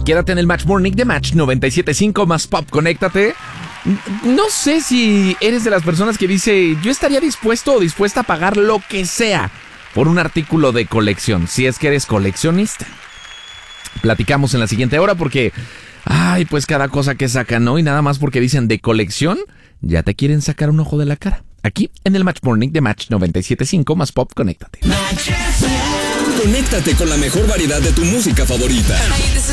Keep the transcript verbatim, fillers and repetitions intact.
Quédate en el Match Morning de Match noventa y siete punto cinco más Pop, conéctate. No sé si eres de las personas que dice, yo estaría dispuesto o dispuesta a pagar lo que sea por un artículo de colección, si es que eres coleccionista. Platicamos en la siguiente hora porque, ay, pues cada cosa que sacan, ¿no? Y nada más porque dicen de colección, ya te quieren sacar un ojo de la cara. Aquí en el Match Morning de Match noventa y siete punto cinco más Pop, conéctate. Conéctate con la mejor variedad de tu música favorita. Hey, this is